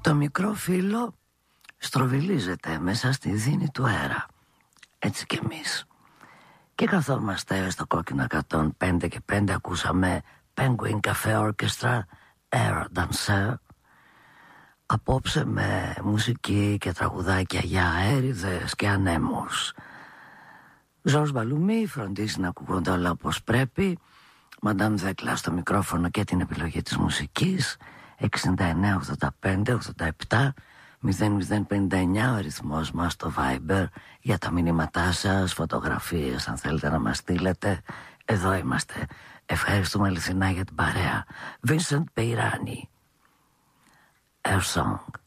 Το μικρό φύλλο στροβιλίζεται μέσα στη δίνη του αέρα. Έτσι κι εμείς. Και καθόμαστε στο κόκκινο 105 και 5 ακούσαμε Penguin Cafe Orchestra Air Dancer. Απόψε με μουσική και τραγουδάκια για αέριδες και ανέμους. Ζορς Μπαλουμί φροντίζει να ακούγονται όλα όπως πρέπει. Μαντάμ Δέκλα στο μικρόφωνο και την επιλογή της μουσικής. 69 85 87 0059 ο αριθμός μας στο Viber για τα μηνύματά σας, φωτογραφίες αν θέλετε να μας στείλετε. Εδώ είμαστε. Ευχαριστούμε αληθινά για την παρέα. Vincent Peirani, Air Song.